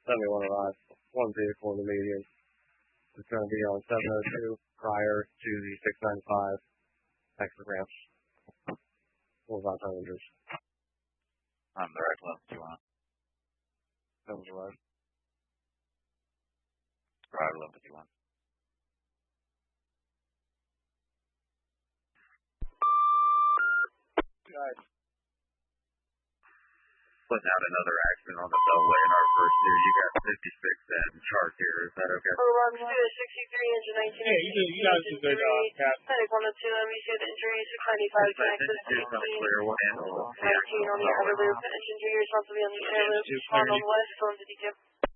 71 arrived. One vehicle in the median. It's going to be on 702 prior to the 695 exit ramps. What about passengers? I'm the right left, you want? That was right. Right left, you want? Guys. Putting out another accident on the Beltway in our first year. You got 56 and Shark here. Is that okay? Alarm 2 to 63, engine 19. Hey, you guys do a good job, Cap. Medic 102, MVC with injury, 695, connected to 19. Clear, we'll handle 19 on the outer loop, engine 3 responsibly on the inner loop. On the west, going to DQ.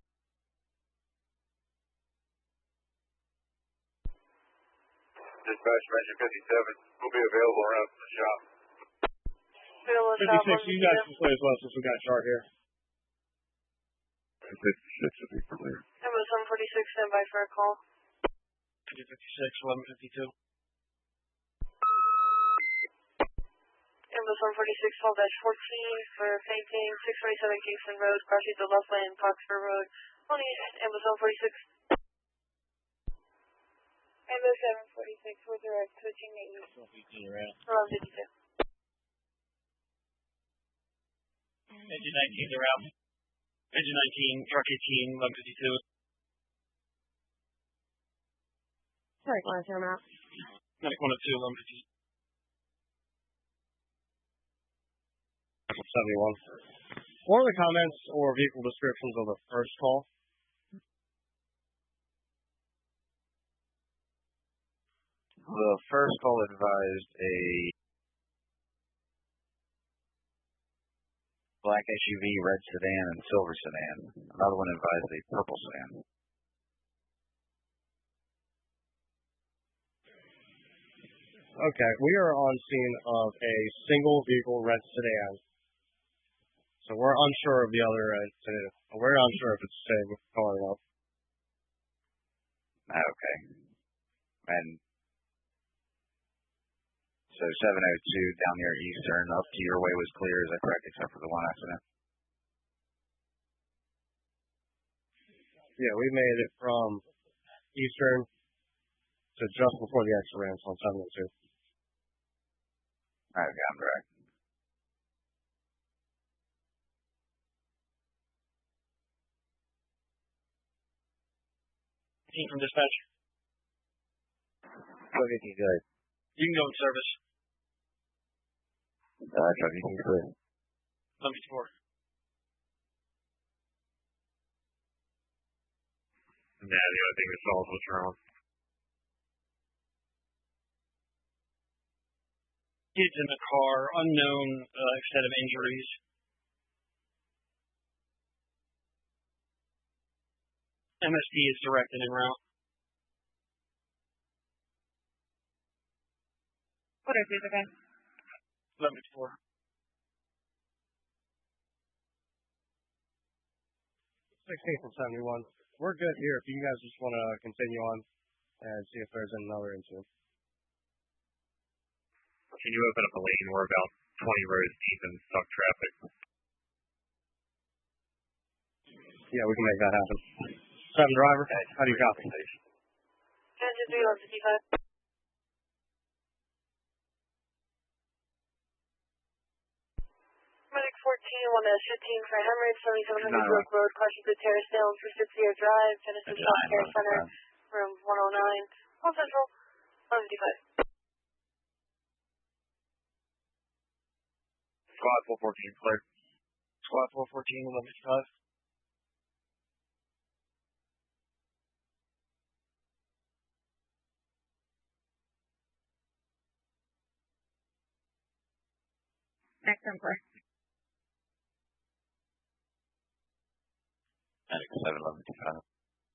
Dispatch, engine 57. We'll be available around the shop. 56, you guys can play as well since we got Shark here. 56 will be clear. Number 746, stand by for a call. 56, 1152. Number 746, call dash 14 for fainting, 627 Kingston Road, crossing the left lane, Coxford Road. Only Number 746. Number 746, we're direct switching the east. Around 52. Engine 19 around. Engine 19, truck 18, 1152. Sorry, can I turn out? Medic 102, 1152. 71. What are the comments or vehicle descriptions of the first call? The first call advised a black SUV, red sedan, and silver sedan. Another one advised a purple sedan. Okay, we are on scene of a single vehicle red sedan. So we're unsure of the other incident. We're unsure if it's the same car or not. Okay. And so 702 down near Eastern, up to your way was clear, is that correct, except for the one accident? Yeah, we made it from Eastern to just before the exit ramps on 702. Okay, I'm correct. Team from dispatch. Truck 18, good. You can go in service. Truck 18, clear. 74. Yeah, the only thing that solves what's wrong. Kids in the car, unknown extent of injuries. MSP is directed en route. What is it again? 1154. 16th and 71. We're good here if you guys just want to continue on and see if there's another incident. Can you open up a lane? We're about 20 rows deep in stuck traffic. Yeah, we can make that happen. 7 driver, how do you copy? Engine 3 on 55. Medic 14, 1-15 for hemorrhage, 7700 Brook Road, caution to Terrace Dale, for Cicero Drive, Genesis Health Care Center, room 109, on Central, 155. Squad 414, clear. Squad 414, 1155. Next on play. Medic 71125.